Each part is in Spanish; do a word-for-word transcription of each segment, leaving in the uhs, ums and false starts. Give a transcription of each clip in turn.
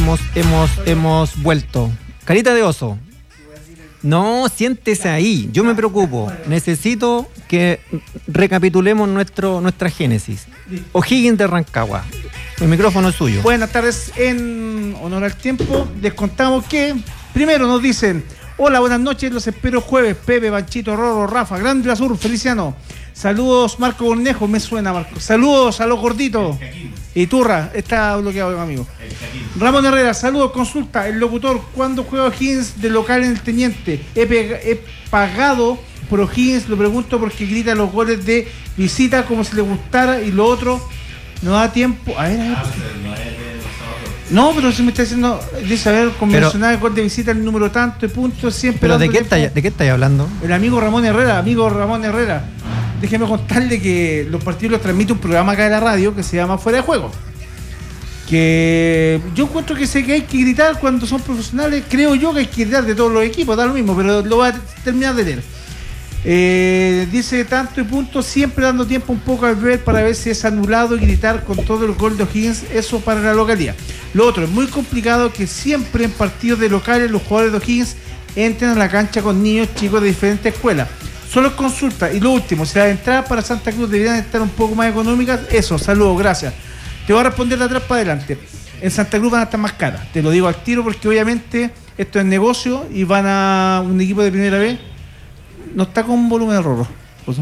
hemos, hemos, hemos vuelto. Carita de oso. No, siéntese ahí. Yo me preocupo. Necesito que recapitulemos nuestro, nuestra génesis. O'Higgins de Rancagua. El micrófono es suyo. Buenas tardes. En honor al tiempo, les contamos que primero nos dicen: hola, buenas noches, los espero jueves. Pepe, Panchito, Rorro, Rafa, Grande Azul, Feliciano. Saludos, Marco Cornejo, me suena Marco. Saludos a los gorditos. Y Turra, está bloqueado, amigo. Ramón Herrera, saludos, consulta. El locutor, ¿cuándo juega O'Higgins de local en el Teniente? He, peg- he pagado por O'Higgins, lo pregunto porque grita los goles de visita como si le gustara, y lo otro, no da tiempo. A ver, a ver. No, pero si me está diciendo, dice, a ver, convencional, el gol de visita, el número tanto de puntos, siempre. ¿Pero de qué, está, ¿de qué estáis hablando? El amigo Ramón Herrera, amigo Ramón Herrera. Déjeme contarle que los partidos los transmite un programa acá de la radio que se llama Fuera de Juego. Que yo encuentro que sé que hay que gritar cuando son profesionales. Creo yo que hay que gritar de todos los equipos, da lo mismo, pero lo voy a terminar de leer. Eh, dice tanto y punto, siempre dando tiempo un poco al ver para ver si es anulado y gritar con todo el gol de O'Higgins, eso para la localidad. Lo otro, es muy complicado que siempre en partidos de locales los jugadores de O'Higgins entren a la cancha con niños chicos de diferentes escuelas. Solo consulta. Y lo último, si las entradas para Santa Cruz deberían estar un poco más económicas, eso, saludos, gracias. Te voy a responder de atrás para adelante. En Santa Cruz van a estar más caras, te lo digo al tiro, porque obviamente esto es negocio y van a un equipo de primera vez. No está con volumen de rorro.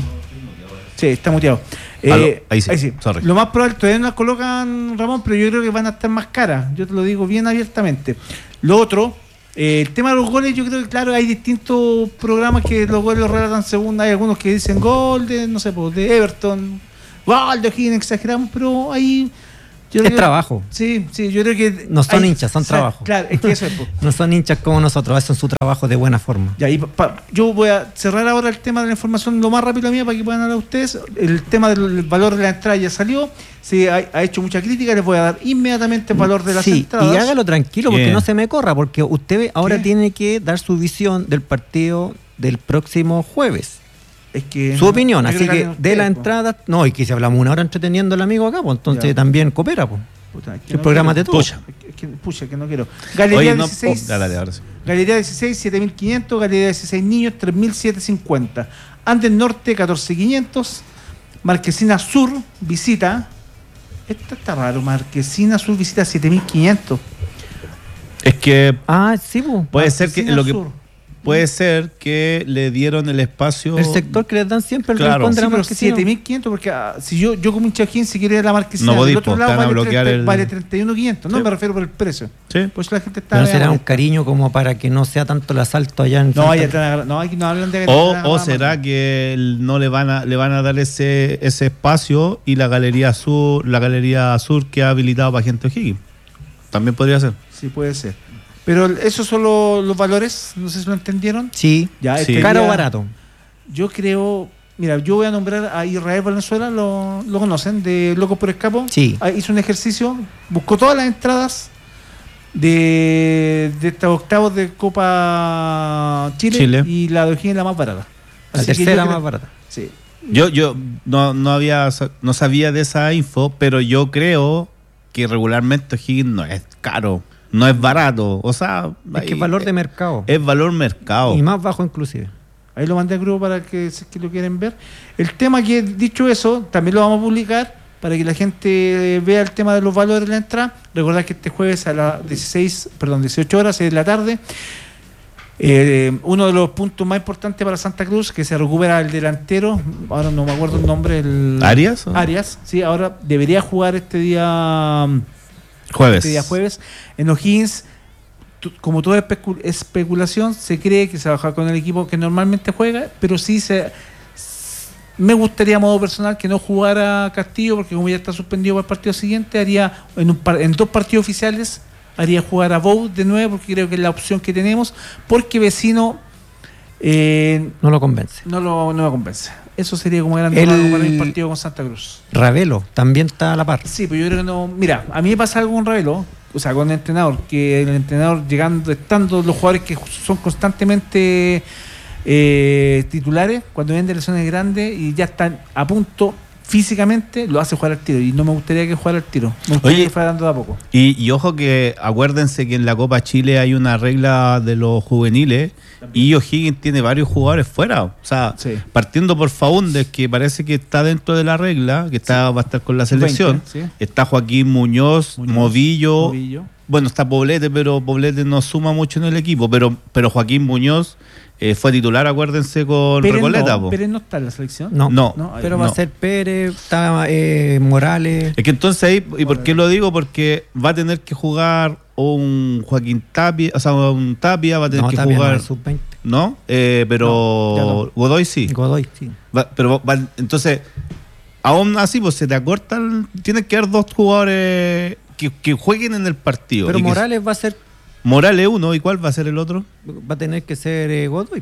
Sí, está muteado. Eh, ahí sí, ahí sí. Sorry. Lo más probable, todavía no las colocan, Ramón, pero yo creo que van a estar más caras. Yo te lo digo bien abiertamente. Lo otro, eh, el tema de los goles, yo creo que claro, hay distintos programas que los goles los relatan según. Hay algunos que dicen gol de, no sé, pues, de Everton, gol de O'Higgins, exageramos, pero hay. Yo es trabajo. Sí, sí, yo creo que. No son hay, hinchas, son o sea, trabajo. Claro, es que eso es. Pues. No son hinchas como nosotros, hacen su trabajo de buena forma. Ya, y pa, pa, yo voy a cerrar ahora el tema de la información lo más rápido mío para que puedan hablar ustedes. El tema del valor de la entrada ya salió, se ha, ha hecho mucha crítica, les voy a dar inmediatamente el valor de las sí, entradas. Y hágalo tranquilo, porque Bien. no se me corra, porque usted ahora ¿Qué? tiene que dar su visión del partido del próximo jueves. Es que Su no, opinión, yo así creo que no de ustedes, la po. entrada, no, y que si hablamos una hora entreteniendo al amigo acá, pues entonces Ya. también coopera, pues. Puta, es que El no programa quiero. de todos. Pucha. Es que, pucha, que no quiero. Galería Oye, no, dieciséis. oh, dale, ahora sí. Galería dieciséis, siete mil quinientos. Galería dieciséis niños, tres mil setecientos cincuenta. Andes Norte, catorce mil quinientos. Marquesina Sur, visita. Esta está raro. Marquesina Sur, visita siete mil quinientos. Es que Ah, sí, pues. puede ser que Marquesina lo que Sur. puede ser que le dieron el espacio. El sector que les dan siempre el Claro. rincón de Sí, la pero Marquesina. siete mil quinientos, porque ah, si yo, yo como hincha de O'Higgins, si quiere la Marquesina, No podís, del otro po, lado te van a vale, bloquear treinta, el- vale treinta y uno mil quinientos, no Sí. me refiero por el precio. Sí. Por eso la gente está. Pero no será un molesta. cariño como para que no sea tanto el asalto allá en No, Santa ya Cruz. están, no, aquí no hablan de. O, de- o de- será que el- no le van a le van a dar ese ese espacio y la galería sur la galería sur que ha habilitado para gente de O'Higgins. También podría ser. Sí, puede ser. Pero esos son los, los valores, no sé si lo entendieron. Sí, Ya, Sí. este caro o día- barato. Yo creo, mira, yo voy a nombrar a Israel Valenzuela, lo, lo conocen, de Locos por Escapo. Sí. Ah, hizo un ejercicio, buscó todas las entradas de, de estos octavos de Copa Chile, Chile. y la de O'Higgins es la más barata. La Así que tercera yo creo- más barata. Sí. Yo yo no no había no sabía de esa info, pero yo creo que regularmente O'Higgins no es caro, no es barato, o sea, Es que ahí- valor de mercado. es valor mercado. Y más bajo inclusive. Ahí lo mandé al grupo para que, si es que lo quieren ver. El tema que, dicho eso, también lo vamos a publicar para que la gente vea el tema de los valores de la entrada. Recordad que este jueves a las dieciséis, perdón, dieciocho horas, seis de la tarde, eh, uno de los puntos más importantes para Santa Cruz, que se recupera el delantero, ahora no me acuerdo el nombre, el ¿Arias? ¿O? Arias, sí, ahora debería jugar este día Jueves. este día jueves en O'Higgins. Tu- Como toda especu- especulación, se cree que se va a jugar con el equipo que normalmente juega, pero sí se s- me gustaría a modo personal que no jugara Castillo, porque como ya está suspendido para el partido siguiente, haría en, un par- en dos partidos oficiales haría jugar a Bou de nuevo, porque creo que es la opción que tenemos, porque Vecino eh, No lo convence. no, lo, no me convence. Eso sería como grande El- para el partido con Santa Cruz. Ravelo también está a la par. Sí, pero yo creo que no. Mira, a mí me pasa algo con Ravelo, o sea, con el entrenador, que el entrenador llegando, estando los jugadores que son constantemente eh, titulares, cuando vienen de lesiones grandes y ya están a punto físicamente lo hace jugar al tiro. Y no me gustaría que jugara al tiro. Me gustaría Oye, que fuera dando de a poco. Y, y ojo que acuérdense que en la Copa Chile hay una regla de los juveniles y O'Higgins tiene varios jugadores fuera. O sea, Sí. partiendo por Faúndez, que parece que está dentro de la regla, que está, va a estar con la selección. veinte, sí. Está Joaquín Muñoz, Muñoz, Movillo. Movillo. Bueno, está Poblete, pero Poblete no suma mucho en el equipo. Pero, pero Joaquín Muñoz eh, fue titular, acuérdense, con Pérez Recoleta. no, po. Pérez no está en la selección. No, No. No, ahí- pero va no. a ser Pérez, está eh, Morales. Es que entonces ahí, ¿y por qué lo digo? Porque va a tener que jugar un Joaquín Tapia, o sea, un Tapia, va a tener No, que Tapia no, jugar, es sub veinte. ¿no? Eh, pero No, ya no. Godoy sí. Godoy, sí. Va- pero va- entonces, aún así, pues se te acortan, tienen que haber dos jugadores que, que jueguen en el partido. Pero Y que- Morales va a ser, Morales uno, ¿y cuál va a ser el otro? va a tener que ser eh, Godoy.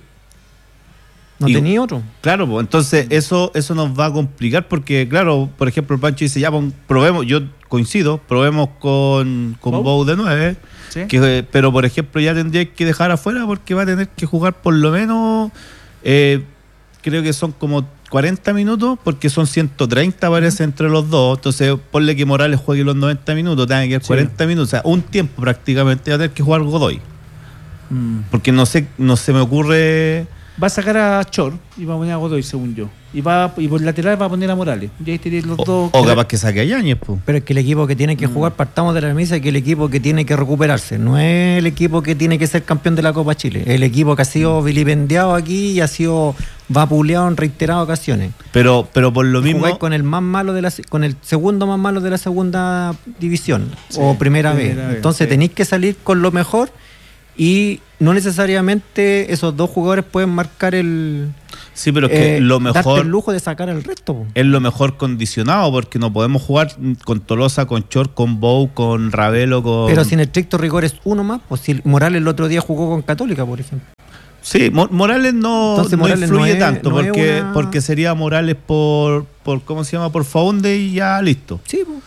No Y- tenía otro. Claro, pues entonces eso eso nos va a complicar porque, claro, por ejemplo, el Pancho dice, ya, pon- probemos, yo coincido, probemos con, con Bow. Bow de nueve, ¿Sí? que, pero por ejemplo ya tendría que dejar afuera porque va a tener que jugar por lo menos, eh, creo que son como cuarenta minutos, porque son ciento treinta parece entre los dos, entonces ponle que Morales juegue los noventa minutos, tenga que ir Sí. cuarenta minutos, o sea, un tiempo prácticamente va a tener que jugar Godoy, Mm. porque no sé, no se me ocurre... Va a sacar a Chor y va a poner a Godoy, según yo. Y va y por lateral va a poner a Morales. Y ahí tenéis los O, dos. o capaz que saque a Yáñez, pues. Pero es que el equipo que tiene que jugar, partamos de la premisa que el equipo que tiene que recuperarse, no es el equipo que tiene que ser campeón de la Copa Chile, es el equipo que ha sido vilipendiado aquí y ha sido vapuleado en reiteradas ocasiones. Pero, pero por lo mismo, Jugáis con el más malo de la se- con el segundo más malo de la segunda división o primera, primera vez. vez, Entonces sí. tenéis que salir con lo mejor y no necesariamente esos dos jugadores pueden marcar el sí, pero es que eh, lo darte mejor el lujo de sacar al resto. po. es lo mejor condicionado, porque no podemos jugar con Tolosa, con Chor, con Bow, con Ravelo, con... Pero sin estricto rigor es uno más, pues si Morales el otro día jugó con Católica, por ejemplo. Sí, Mo- Morales no, Entonces, no Morales influye no es- tanto, no es porque, una- porque sería Morales por, por, ¿cómo se llama? Por Faunde y ya listo. Sí, po.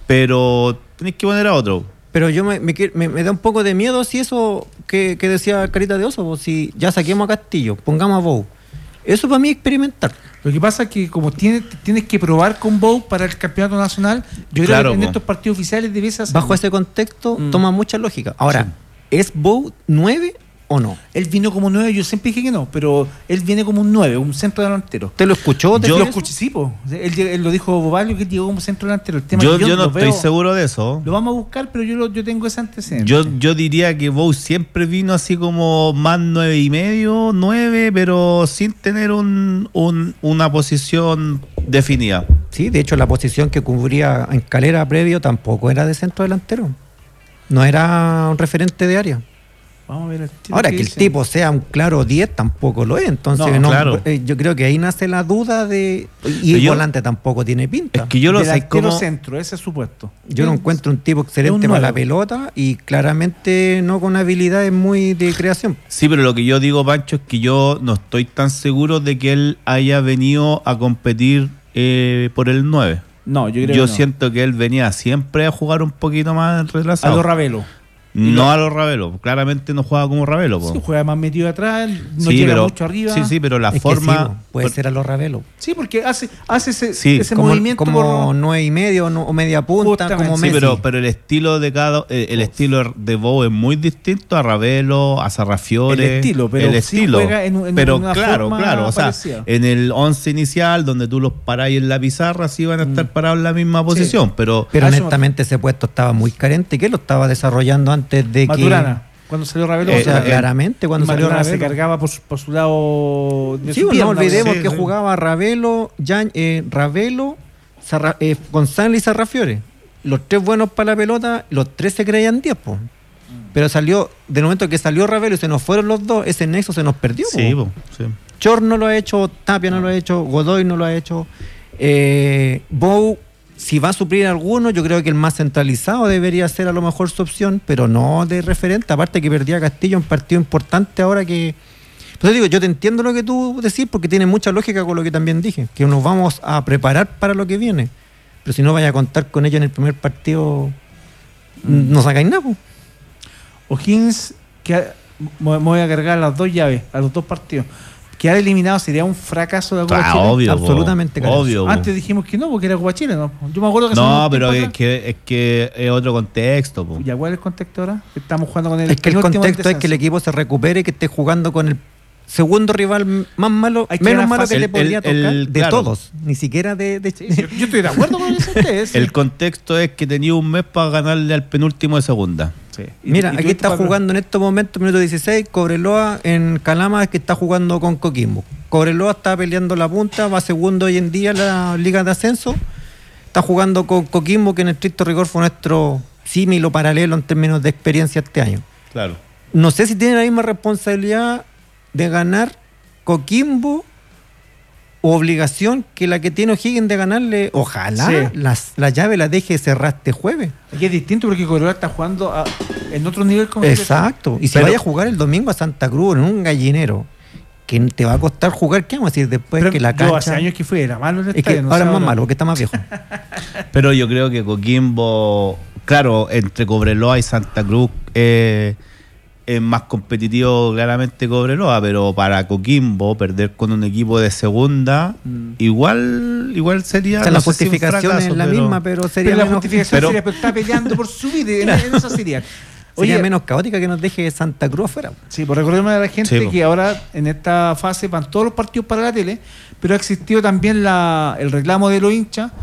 Pero tenéis que poner a otro. Pero yo me, me, quie- me- me da un poco de miedo si eso que, que decía Carita de Oso, pues, si ya saquemos a Castillo, pongamos a Bou. Eso para mí es experimentar. Lo que pasa es que como tienes, tienes que probar con Bow para el campeonato nacional, yo Claro, creo que en po. estos partidos oficiales debes hacer. Bajo ese contexto Mm. toma mucha lógica. Ahora, ¿es Bou nueve o no? Él vino como nueve, yo siempre dije que no, pero él viene como un nueve, un centro delantero. ¿Te lo escuchó? ¿Te Yo Yo lo fijas? escuché, sí, po. Él, él lo dijo Bobalio que él llegó como centro delantero. El tema Yo, es que yo no lo estoy veo- seguro de eso. Lo vamos a buscar, pero yo, lo- yo tengo ese antecedente. Yo, yo diría que Bow siempre vino así como más nueve y medio, nueve, pero sin tener un, un- una posición definida. Sí, de hecho la posición que cubría en Calera previo tampoco era de centro delantero. No era un referente de área. Vamos a ver el tiro Ahora, que el dice. tipo sea un claro diez tampoco lo es. Entonces, No, no, claro. eh, yo creo que ahí nace la duda de... Y Pero el yo- volante tampoco tiene pinta. Es que yo lo sé delantero como... centro, ese es su puesto. Yo no encuentro un tipo Es excelente un para la nueve. pelota y claramente no con habilidades muy de creación. Sí, pero lo que yo digo, Pancho, es que yo no estoy tan seguro de que él haya venido a competir eh, por el nueve. No, yo creo Yo que no. siento que él venía siempre a jugar un poquito más A retrasado. los Ravelo. No a los Ravelo. Claramente no juega como Ravelo. po. Sí, juega más metido atrás, no Sí, llega pero- mucho arriba. Sí, sí, pero la Es que forma... sí, puede ser a los Ravelo. Sí, porque hace, hace ese, Sí, ese Como, movimiento como por- nueve y medio no- o media punta, Justamente. como Sí, Messi. pero, pero el estilo de cada eh, el estilo de Bow es muy distinto a Ravelo, a Sarrafiore. El estilo, pero el sí estilo. juega en un- en pero una claro, forma claro, o sea, parecida. en el once inicial donde tú los paráis en la pizarra sí van a estar parados en la misma posición, pero Pero A eso honestamente ese puesto estaba muy carente. ¿Qué lo estaba desarrollando antes de Maturana. Cuando salió Ravelo, que... O Eh, sea, eh, claramente cuando salió Maturana se Ravelo. cargaba por, su- por su lado. de Sí, su no pierna, olvidemos sí, que sí. jugaba Ravelo, Yan- eh, Ravelo, Sarra- eh, González y Sarrafiore. Los tres buenos para la pelota, los tres se creían diez, po. Pero salió, del momento que salió Ravelo y se nos fueron los dos, ese nexo se nos perdió. po. sí, po, sí. Chor no lo ha hecho, Tapia no lo ha hecho, Godoy no lo ha hecho. Eh, Bou, si va a suplir alguno, yo creo que el más centralizado debería ser a lo mejor su opción, pero no de referente. Aparte que perdía Castillo un partido importante ahora que... Pues digo, yo te entiendo lo que tú decís porque tiene mucha lógica con lo que también dije, que nos vamos a preparar para lo que viene. Pero si no vaya a contar con ello en el primer partido, no sacáis nada. po. O'Higgins, que me me voy a cargar las dos llaves, a los dos partidos. quedar eliminado sería un fracaso de la Copa Ah, Chile. obvio, Absolutamente, po, Carlos. obvio. po. Antes dijimos que no, porque era Copa Chile, ¿no? Yo me acuerdo que hace No, un pero tiempo es atrás- que, es que es otro contexto. po. ¿Ya cuál es el contexto ahora? Estamos jugando con el Es que el penúltimo del contexto es que el descenso. equipo se recupere y que esté jugando con el segundo rival más malo, Hay que menos ganar malo que fácil. le El- podría el- tocar el- de claro. todos, ni siquiera de... de- Sí, sí, yo estoy de acuerdo con lo que dicen ustedes. sí. El contexto es que tenía un mes para ganarle al penúltimo de segunda. Sí. Y- Mira, y aquí tuviste está cuatro- jugando en estos momentos, minuto dieciséis, Cobreloa en Calama, que está jugando con Coquimbo. Cobreloa está peleando la punta, va segundo hoy en día en la Liga de Ascenso. Está jugando con Coquimbo, que en estricto rigor fue nuestro símil o paralelo en términos de experiencia este año. Claro. No sé si tiene la misma responsabilidad de ganar Coquimbo o obligación que la que tiene O'Higgins de ganarle. Ojalá Sí. las, la llave la deje cerrar este jueves. Aquí es distinto porque Cobreloa está jugando a- en otro nivel como Exacto. Y si Pero- vaya a jugar el domingo a Santa Cruz en un gallinero, que te va a costar jugar, ¿qué vamos a decir después? Pero que la yo cancha. hace años que fui, era malo el Es estadio. que no ahora sé es más malo, porque está más viejo. Pero yo creo que Coquimbo, claro, entre Cobreloa y Santa Cruz eh, es más competitivo claramente Cobreloa, pero para Coquimbo perder con un equipo de segunda, Mm. igual igual sería... O sea, no la sé si un justificación fracaso, es la pero- misma, pero sería Pero la menos, justificación pero- sería, pero está peleando por su vida. En, en esa sería. sería Oye, menos caótica que nos deje Santa Cruz afuera. sí, pues recordemos a la gente Sí, po. que ahora en esta fase van todos los partidos para la tele, pero ha existido también la, el reclamo de los hinchas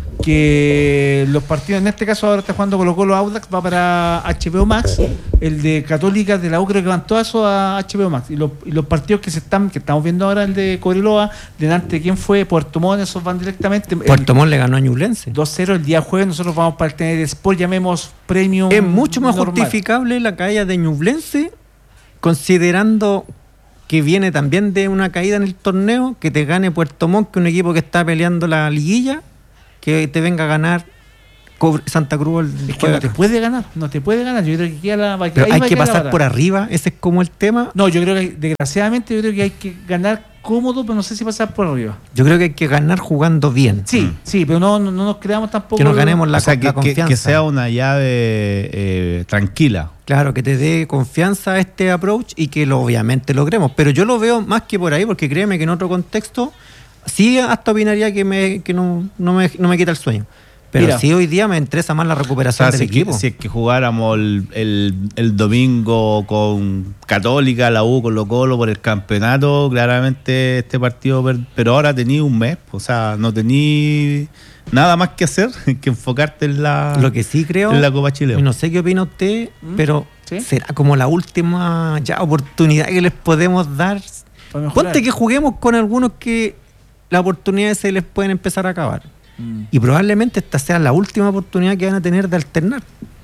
que los partidos, en este caso ahora está jugando Colo Colo Audax, va para H B O Max, el de Católica de la U creo que van todos eso a H B O Max, y los, y los partidos que se están que estamos viendo ahora, el de Cobreloa, delante de quién fue, Puerto Montt, esos van directamente. El Puerto Montt le ganó a Ñublense. dos cero el día jueves, nosotros vamos para el T N Sport, llamemos Premium. Es mucho más normal. justificable la caída de Ñublense, considerando que viene también de una caída en el torneo, que te gane Puerto Montt, que un equipo que está peleando la liguilla, que te venga a ganar Cobre- Santa Cruz el Es que no jueves te acá. puede ganar, no te puede ganar. Yo creo que queda la, va- Pero ahí hay va a que quedar la pasar vara. por arriba, ese es como el tema. No, yo creo que desgraciadamente yo creo que hay que ganar cómodo, pero no sé si pasar por arriba. Yo creo que hay que ganar jugando bien. Sí, Mm. sí, pero no, no, no nos creamos tampoco. Que nos ganemos la, o sea, la que, que- confianza. que sea una llave eh, tranquila. Claro, que te dé confianza a este approach y que lo obviamente logremos. Pero yo lo veo más que por ahí, porque créeme que en otro contexto sí hasta opinaría que, me, que no, no, me, no me quita el sueño. Pero Mira. sí hoy día me interesa más la O recuperación sea, del si, es que, equipo. si es que jugáramos el, el, el domingo con Católica, la U, Colo Colo por el campeonato, claramente este partido, per- pero ahora tení un mes, o sea, no tení nada más que hacer que enfocarte en la, Lo que sí creo, en la Copa Chile. y no sé qué opina usted, ¿Mm? pero ¿Sí? será como la última ya oportunidad que les podemos dar. Para mejorar. Ponte que juguemos con algunos que las oportunidades se les pueden empezar a acabar. Mm. Y probablemente esta sea la última oportunidad que van a tener de alternar.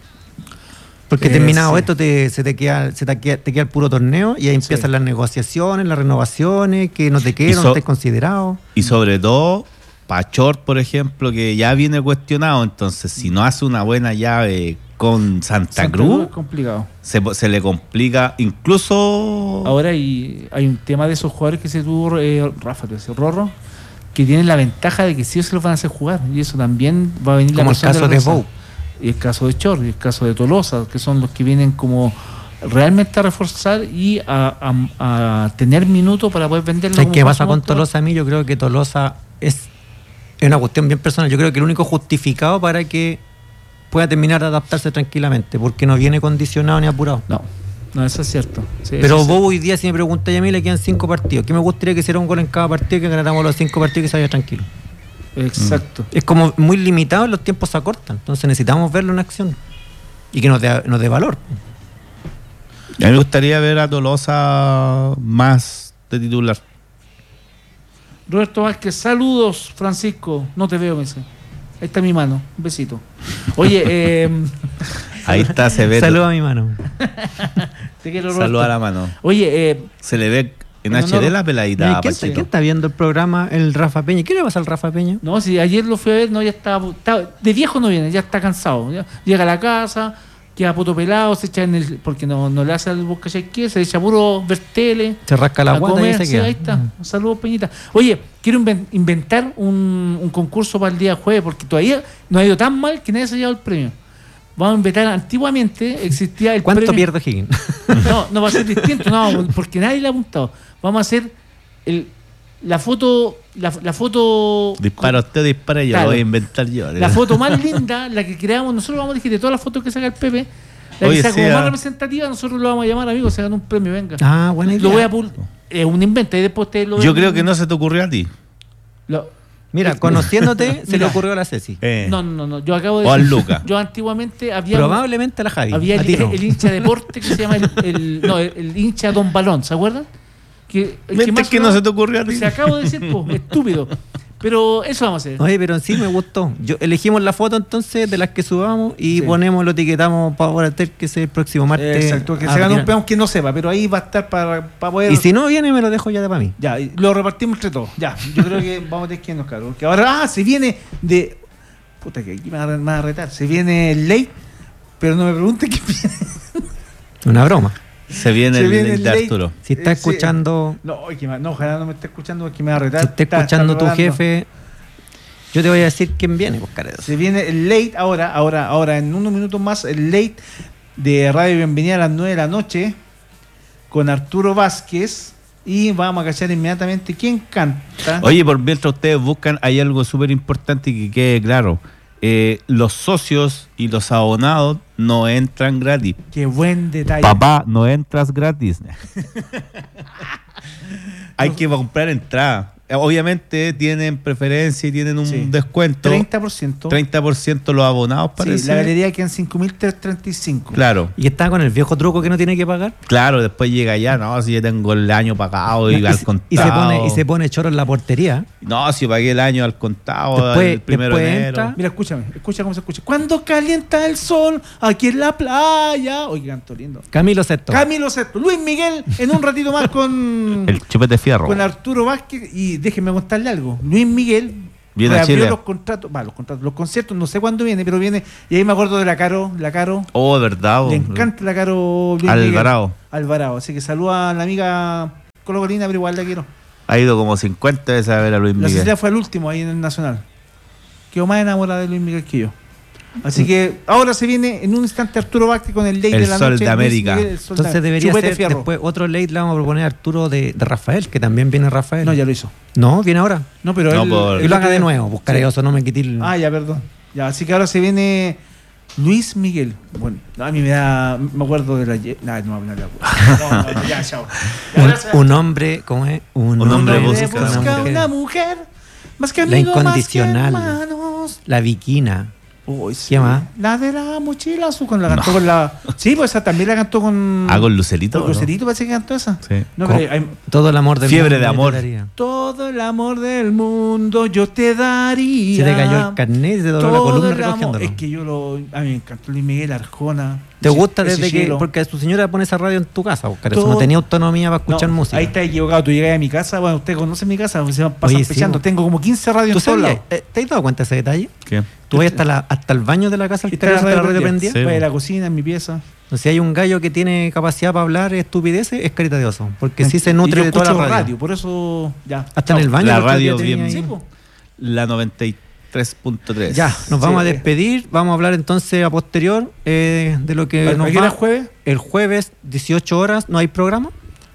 Porque Eh, terminado sí. esto te, se te queda, se te queda, te queda el puro torneo y ahí empiezan Sí. las negociaciones, las renovaciones, que no te Y quedan, so- no estés considerado. Y sobre todo, Pachor, por ejemplo, que ya viene cuestionado, entonces si no hace una buena llave con Santa, Santa Cruz, es complicado. se, se le complica incluso... Ahora hay, hay un tema de esos jugadores que se tuvo eh, Rafa, te decía, Rorro, que tienen la ventaja de que sí o sí los van a hacer jugar. Y eso también va a venir la Como el presión caso la de presión. Bou. Y el caso de Chor, y el caso de Tolosa, que son los que vienen como realmente a reforzar y a, a- a tener minutos para poder venderlo. ¿Sabes como qué más pasa con momento. Tolosa a mí? Yo creo que Tolosa es, es una cuestión bien personal. Yo creo que el único justificado para que pueda terminar de adaptarse tranquilamente, porque no viene condicionado ni apurado. No, no, eso es cierto. Sí, Pero eso es vos hoy día, si me preguntas a mí, le quedan cinco partidos. ¿Qué me gustaría que hiciera un gol en cada partido y que ganáramos los cinco partidos y que se vaya tranquilo? cierto. Exacto. Es como muy limitado, los tiempos se acortan. Entonces necesitamos verlo en acción y que nos dé, nos dé valor. A mí me gustaría ver a Tolosa más de titular. Roberto Vázquez, saludos, Francisco. No te veo, me dice. Ahí está mi mano. Un besito. Oye, eh, Ahí está, se ve. Saludos a mi mano. te quiero, Roberto. Saluda a la mano. Oye, eh, Se le ve en En H D honor- la peladita. Mira, a ¿quién, está, Pachito. quién está viendo el programa? El Rafa Peña. ¿Qué le pasa al Rafa Peña? no, si ayer lo fui a ver, no, ya estaba, estaba- de viejo no viene, ya está cansado. Ya, llega a la casa, queda poto pelado, se echa en el, porque no, no le hace al buscachayquí, se echa puro ver tele, Se rasca la a guata comer, y se sí, queda. ahí está. Mm. Saludos, Peñita. Oye, quiero inven- inventar un, un concurso para el día jueves, porque todavía no ha ido tan mal que nadie se ha llevado el premio. Vamos a inventar, antiguamente existía el ¿Cuánto premio. pierde Higgins? No, no va a ser distinto, no, porque nadie le ha apuntado. Vamos a hacer el, la foto, la, la foto. Dispara usted, dispara yo, Claro. lo voy a inventar yo. La foto más linda, la que creamos, nosotros vamos a decir de todas las fotos que saca el Pepe, la Oye, que sea sí, como ah. más representativa, nosotros lo vamos a llamar, amigo, se gana un premio, venga. Ah, buena idea. Lo voy a pul- es un invento, y después ustedes lo Yo ven. creo que no se te ocurrió a ti. Lo- Mira, conociéndote, se le Mira. ocurrió a la Ceci. Eh. no, no, no, yo acabo de O al decir- Luca. Yo antiguamente había. Probablemente a la Javi. Había a el, ti no. el hincha deporte que se llama el, el- no, el, el hincha Don Balón, ¿se acuerdan? Que, el Vente más que no sonaba- se te ocurrió a ti. Se acabo de decir, po, estúpido. Pero eso vamos a hacer. Oye, pero sí me gustó. Yo elegimos la foto entonces de las que subamos y Sí. ponemos, lo etiquetamos para ahora que es el próximo martes. Exacto, que a se gane un retirar. peón que no sepa, pero ahí va a estar para, para poder. Y si no viene, me lo dejo ya de para mí. Ya, y lo repartimos entre todos. Ya, yo creo que vamos a tener que irnos, claro. Porque ahora, ah, se viene de. Puta, que aquí me van a, me van a retar. Se viene el late, pero no me pregunten qué viene. Una broma. Se viene Se el viene link el de late. Arturo. Si está Eh, sí. escuchando, No, ay, que me- no, ojalá no me esté escuchando porque me va a retar. si está Está- escuchando está tu preparando. jefe, yo te voy a decir quién viene, pues, caredo. Se viene el late ahora, ahora, ahora, en unos minutos más, el late de Radio Bienvenida a las nueve de la noche con Arturo Vázquez. Y vamos a cachar inmediatamente quién canta. Oye, por mientras ustedes buscan, hay algo súper importante y que quede claro. Eh, los socios y los abonados no entran gratis. Qué buen detalle. Papá, no entras gratis. Hay que comprar entrada. Eh, Obviamente tienen preferencia y tienen un Sí. descuento. treinta por ciento. treinta por ciento los abonados, parece. Sí, la galería queda en cinco mil trescientos treinta y cinco. Claro, Y está con el viejo truco que no tiene que pagar. claro. Después llega ya, no, si yo tengo el año pagado y, y, al se- contado. y se pone, y se pone choro en la portería. No, si pagué el año al contado Después- el primero de después enero. entra. Mira, escúchame, escucha cómo se escucha. Cuando calienta el sol aquí en la playa. Oye, canto lindo. Camilo Sesto. Camilo Sesto, Luis Miguel, en un ratito más con, El chupete fierro. con Arturo Vázquez. Y déjenme contarle algo. Luis Miguel Viene a reabrió Chile. los contratos, va, los contratos, los conciertos, no sé cuándo viene, pero viene. Y ahí me acuerdo de la Caro, la Caro. Oh, verdad. Le oh. encanta la Caro Luis Alvarado. Miguel. Alvarado. Así que saluda a la amiga Colocolina, pero igual la quiero. Ha ido como cincuenta veces a ver a Luis La Miguel. Cecilia fue el último ahí en el Nacional. Quedó más enamorada de Luis Miguel que yo. Así que ahora se viene en un instante Arturo Vázquez con el late El de la Sol noche. de Luis América. Miguel, el Sol de- Entonces debería Chupete ser Fierro. después otro late le vamos a proponer a Arturo de, de Rafael, que también viene Rafael. No, ya lo hizo. No, viene ahora. No, pero No, él, por- Y él lo haga de que- nuevo, buscaré Sí. eso, no me quité el... Ah, ya, perdón. Ya, así que ahora se viene Luis Miguel. Bueno, a mí me da. Me acuerdo de la. ye- Nah, no, no, no, no, no, no, ya, chao. Ya, un, gracias. un hombre, ¿cómo es? Un, Un hombre Hombre busca busca una una mujer. mujer. Más que La amigo, más que incondicional. hermanos. La Viquina. Uy, sí. ¿Qué más? La de la mochila azul, con la cantó No. con la. Sí, pues esa también la cantó con. Ah, con Lucerito. Con ¿no? Lucerito parece que cantó esa. Sí. No, Co- pero hay- Todo el amor del Fiebre mundo de yo te amor. daría. todo el amor del mundo yo te daría. Se te cayó el carnet y se dobló la Todo columna el amor. recogiéndolo. Es que yo lo. A mí me encantó Luis Miguel Arjona. ¿Te ese- gusta ese desde que...? cielo. Porque su señora pone esa radio en tu casa, Oscar. Eso Todo- no tenía autonomía para escuchar No, música. Ahí está equivocado. Tú llegas a mi casa, bueno, usted conoce mi casa, se van pasan Oye, sí, pechando. bo. Tengo como quince radios ¿Tú en todos sabías? lados. Eh, ¿Te has dado cuenta de ese detalle? ¿Qué? Tú vas hasta, la, hasta el baño de la casa al Está tener la radio prendida. prendida. Sí. Vaya a la cocina, en mi pieza. O sea, hay un gallo que tiene capacidad para hablar estupideces, es Carita de Oso. Porque sí se Y nutre yo de toda la escucho radio. por eso ya. Hasta en el baño. La el otro día radio tenía bien- ahí. Sí, po. La noventa y tres punto tres. Ya, nos vamos Sí. a despedir. Vamos a hablar entonces a posterior eh, de lo que ¿A nos qué hora va. es jueves? El jueves, dieciocho horas, ¿no hay programa?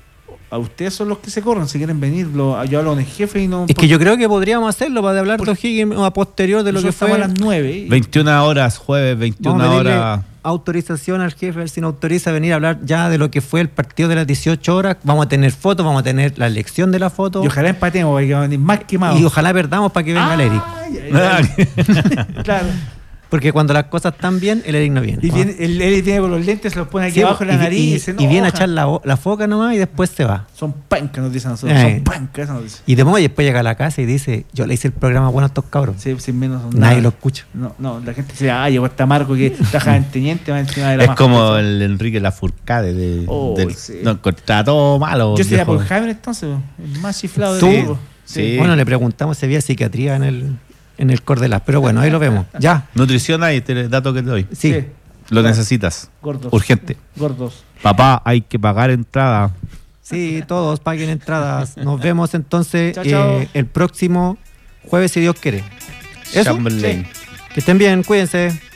A ustedes son los que se corren, si quieren venir. Lo, yo hablo con el jefe y no. Es que yo creo que podríamos hacerlo para hablar Por- de O'Higgins a posterior de lo que Nosotros fue. estamos a las nueve. y- veintiuna horas, jueves, Vamos a veintiuna pedirle horas. autorización al jefe, a ver si nos autoriza a venir a hablar ya de lo que fue el partido de las dieciocho horas. Vamos a tener fotos, vamos a tener la elección de la foto. Y ojalá empatemos, porque van a venir más quemados. Y ojalá perdamos para que venga el Eric. Ay, ay, ay. Claro. Porque cuando las cosas están bien, el Eric no viene. Y viene, él, él viene con los lentes, se los pone aquí Sí, abajo en la y- nariz y, y, se y viene a enoja. echar la, o- la foca nomás y después se va. Son pancas, nos dicen a nosotros. Eh. Son pancas, eso nos dicen. Y después, y después llega a la casa y dice, yo le hice el programa bueno a estos cabros. Sí, sin menos. son Nadie nada. lo escucha. No, no, la gente dice, ah, llegó este Marco que trabaja en teniente, va encima de la Es maja". como el Enrique Lafourcade de, Oh, del, sí. no, encontraba todo malo. Yo sería viejo. por Jaime entonces, el más chiflado de ¿Tú? todos. Sí. Bueno, le preguntamos si había psiquiatría en el, en el Cordelás, pero bueno, ahí lo vemos. Ya, Nutrición ahí, este dato que te doy. sí. Sí. Lo necesitas. Gordos. Urgente. Gordos. Papá, hay que pagar entrada. Sí, todos paguen entradas. Nos vemos entonces Chao, chao. eh, el próximo jueves, si Dios quiere. Eso, Chamberlain. que estén bien, cuídense.